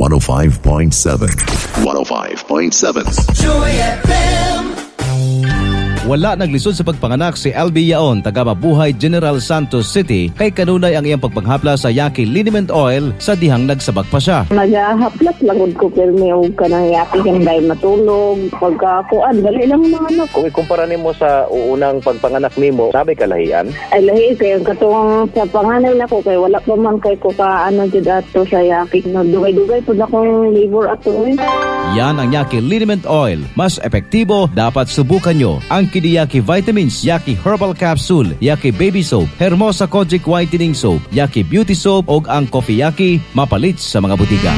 105.7. 105.7. Joy FM. Wala naglisod sa pagpanganak si LB Yaon, taga Mabuhay, General Santos City, kay kanunay ang iyang pagpanghapla sa Yaki Liniment Oil sa dihang nagsabak pa siya. Nagahaplas lagod ko pirmi og kanang Yaki hinday matulog. Pagkakuan, dali lang mga anak. Kung ikumpara nimo sa unang pagpanganak nimo, sabi kalahian? Ay lahi kay katong sa panganay nako kay wala pa man kay ko ka jud ato sa Yaki. No, dugay-dugay pud akong liver ato. Yan ang Yaki Liniment Oil. Mas epektibo, dapat subukan nyo ang Yaki Vitamins, Yaki Herbal Capsule, Yaki Baby Soap, Hermosa Kojic Whitening Soap, Yaki Beauty Soap o ang Coffee Yaki, mapalit sa mga butika.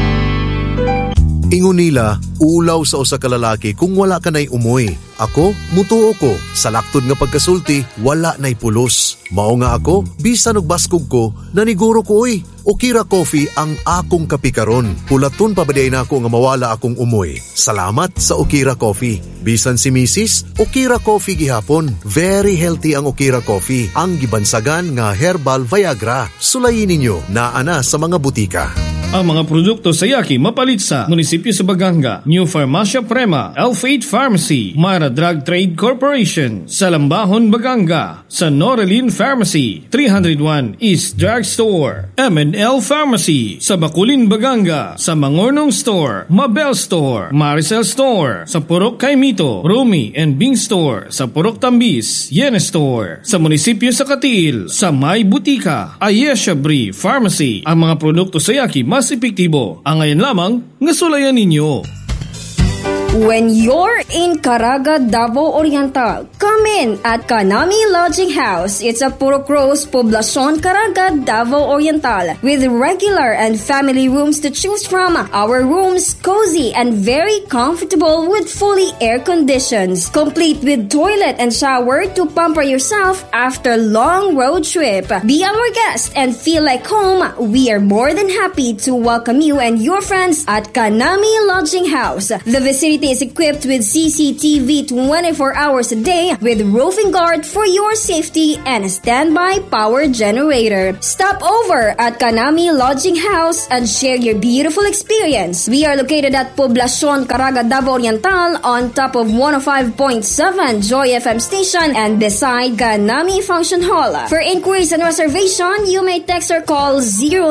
Ingon nila, ulaw sa usa ka lalaki kung wala ka nay umoy. Ako, mutuo ko. Sa laktod nga pagkasulti, wala nay pulos. Mao nga ako, bisan og baskog ko, naniguro ko oy. Okira Coffee ang akong kapikaron. Hulaton pabaday na ako nga mawala akong umoy. Salamat sa Okira Coffee. Bisan si Mrs., Okira Coffee gihapon. Very healthy ang Okira Coffee. Ang gibansagan nga herbal Viagra. Sulayin ninyo na ana sa mga butika. Ang mga produkto sa Yaki mapalit sa Munisipyo sa Baganga, New Farmacia Prema, L8 Pharmacy, Mara Drug Trade Corporation, sa Lambahon, Baganga, sa Norelin Pharmacy, 301 East Drug Store, M&L Pharmacy, sa Bakulin, Baganga, sa Mangornong Store, Mabel Store, Maricel Store, sa Purok Kaimito, Rumi and Bing Store, sa Purok Tambis, Yene Store, sa Munisipyo sa Katil, sa May Butika, Ayesha Brie Pharmacy. Ang mga produkto sa Yaki mas epektibo. Ang ngayon lamang, ngasulayan ninyo. When you're in Caraga, Davao Oriental, come in at Kanami Lodging House. It's a Purok Rose, Poblacion, Caraga, Davao Oriental, with regular and family rooms to choose from. Our rooms cozy and very comfortable with fully air conditions, complete with toilet and shower to pamper yourself after long road trip. Be our guest and feel like home. We are more than happy to welcome you and your friends at Kanami Lodging House. The vicinity is equipped with CCTV 24 hours a day with roofing guard for your safety and a standby power generator. Stop over at Kanami Lodging House and share your beautiful experience. We are located at Poblacion, Caraga, Davao Oriental on top of 105.7 Joy FM station and beside Kanami Function Hall. For inquiries and reservation, you may text or call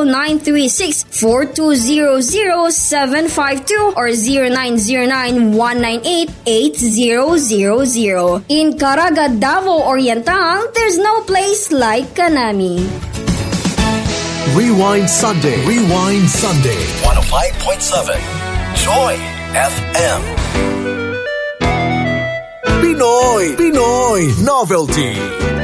0936-4200-752 or 0909-198-8000. In Caraga, Davao Oriental, there's no place like Kanami. Rewind Sunday. Rewind Sunday. 105.7. Joy FM. Pinoy Novelty.